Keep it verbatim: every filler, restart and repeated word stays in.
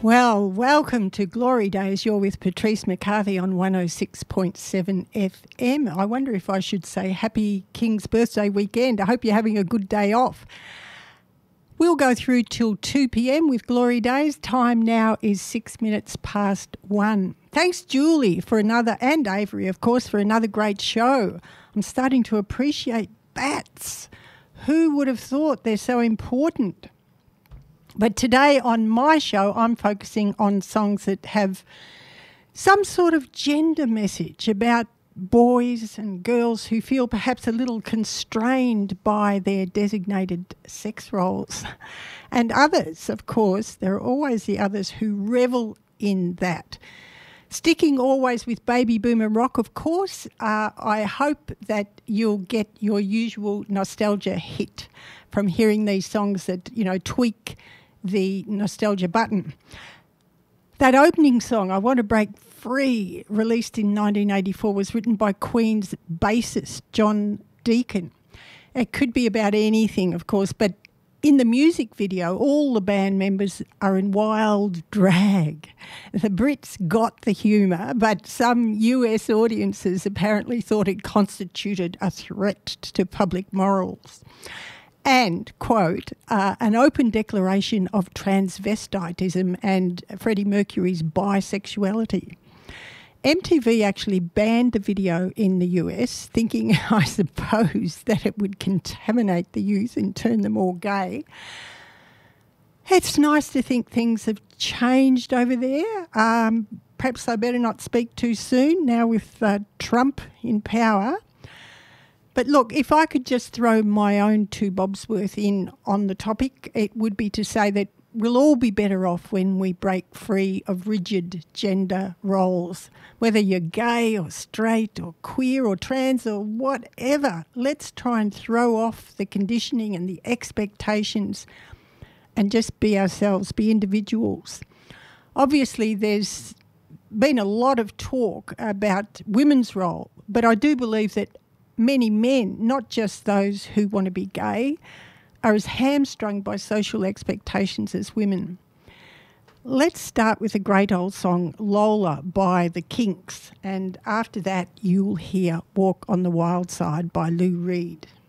Well, welcome to Glory Days. You're with Patrice McCarthy on one oh six point seven F M. I wonder if I should say happy King's birthday weekend. I hope you're having a good day off. We'll go through till two p.m. with Glory Days. Time now is six minutes past one. Thanks, Julie, for another, and Avery, of course, for another great show. I'm starting to appreciate bats. Who would have thought they're so important? But today on my show, I'm focusing on songs that have some sort of gender message about boys and girls who feel perhaps a little constrained by their designated sex roles. And others, of course, there are always the others who revel in that. Sticking always with baby boomer rock, of course, uh, I hope that you'll get your usual nostalgia hit from hearing these songs that, you know, tweak the nostalgia button. That opening song, I Want to Break Free, released in nineteen eighty-four, was written by Queen's bassist John Deacon. It could be about anything, of course, but in the music video, all the band members are in wild drag. The Brits got the humour, but some U S audiences apparently thought it constituted a threat to public morals. And, quote, uh, an open declaration of transvestitism and Freddie Mercury's bisexuality. M T V actually banned the video in the U S, thinking, I suppose, that it would contaminate the youth and turn them all gay. It's nice to think things have changed over there. Um, perhaps I better not speak too soon now with uh, Trump in power. But look, if I could just throw my own two bobs worth in on the topic, it would be to say that we'll all be better off when we break free of rigid gender roles. Whether you're gay or straight or queer or trans or whatever, let's try and throw off the conditioning and the expectations and just be ourselves, be individuals. Obviously, there's been a lot of talk about women's role, but I do believe that many men, not just those who want to be gay, are as hamstrung by social expectations as women. Let's start with a great old song, Lola by the Kinks, and after that you'll hear Walk on the Wild Side by Lou Reed.